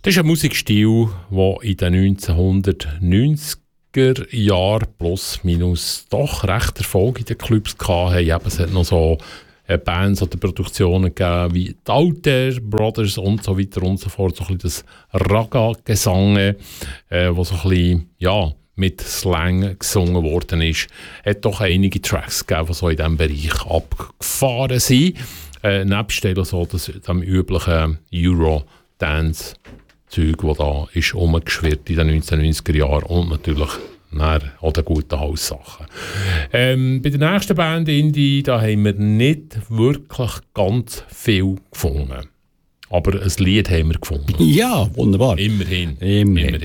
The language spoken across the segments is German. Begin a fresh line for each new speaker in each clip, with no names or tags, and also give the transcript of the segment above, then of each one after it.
Das ist ein Musikstil, der in den 1990er Jahren plus minus doch recht Erfolg in den Clubs hatte. Es hat noch so Bands oder Produktionen gegeben wie die Alter Brothers und so weiter und so fort. So ein bisschen das Raga-Gesang, wo so ein bisschen, ja, mit Slang gesungen worden ist. Es hat doch einige Tracks gegeben, die so in diesem Bereich abgefahren sind. Nebst so dem üblichen Euro-Dance-Zeug, das da ist rumgeschwirrt in den 1990er Jahren und natürlich auch die guten Haussachen. Bei der nächsten Band Indie, da haben wir nicht wirklich ganz viel gefunden. Aber ein Lied haben wir gefunden.
Ja, wunderbar.
Immerhin.
Die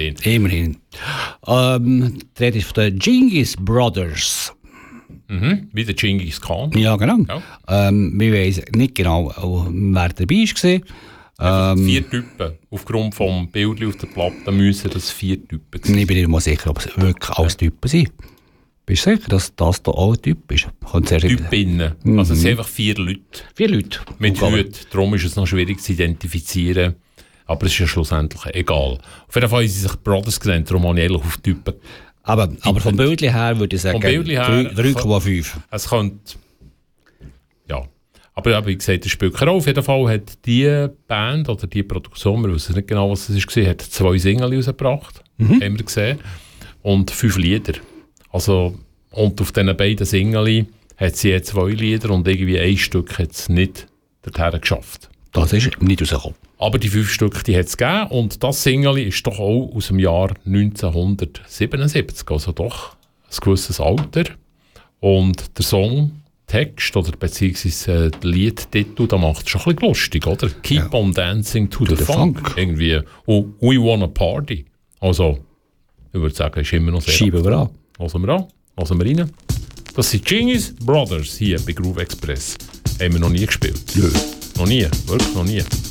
Rede ist von den Genghis Brothers.
Wie der Genghis Khan.
Ja, genau.
Ja.
Wir wissen nicht genau, wer dabei war.
4 Typen. Aufgrund des Bildes auf der Platte müssen das 4 Typen sein.
Ich bin nicht mal sicher, ob es wirklich alles Typen sind. Bist du sicher, dass das hier auch ein Typ ist?
Typinnen. Also es sind einfach 4 Leute.
4 Leute.
Mit Hüten. Darum ist es noch schwierig zu identifizieren. Aber es ist ja schlussendlich egal. Auf jeden Fall haben sie sich Brothers genannt, darum habe ich eigentlich auf Typen.
Aber vom Bild her würde ich sagen 3,5.
Es könnte... Ja. Aber wie gesagt, das spielt keine Rolle. Auf jeden Fall hat die Band oder die Produktion, wir wissen nicht genau, was es war, hat 2 Singles rausgebracht. Haben wir gesehen. Und 5 Lieder. Also, und auf diesen beiden Singles hat sie jetzt 2 Lieder und irgendwie ein Stück hat es nicht dorthin geschafft.
Das ist nicht rausgekommen.
Aber die 5 Stück, die hat es gegeben und das Single ist doch auch aus dem Jahr 1977, also doch ein gewisses Alter. Und der Songtext oder beziehungsweise der Liedtitel, da macht es schon ein bisschen lustig, oder? Keep on dancing to the funk. Irgendwie. Und we wanna party. Also, ich würde sagen, ist immer noch sehr...
Schieben wir an.
Lassen wir rein. Das sind Genghis Brothers hier bei Groove Express. Haben wir noch nie gespielt.
Nö.
Noch nie, wirklich noch nie.